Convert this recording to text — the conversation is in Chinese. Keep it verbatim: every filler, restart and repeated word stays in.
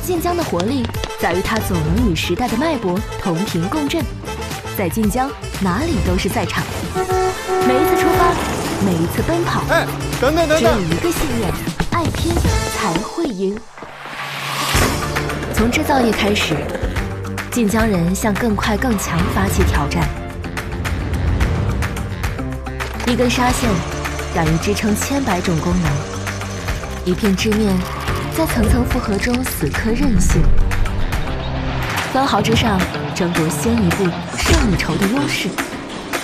晋江的活力在于它总能与时代的脉搏同频共振，在晋江哪里都是赛场。每一次出发，每一次奔跑， 哎，等等等只有等， 一个信念：爱拼才会赢。从制造业开始，晋江人向更快更强发起挑战。一根纱线敢于支撑千百种功能，一片织面在层层复合中死磕韧性，分毫之上争夺先一步胜一筹的优势。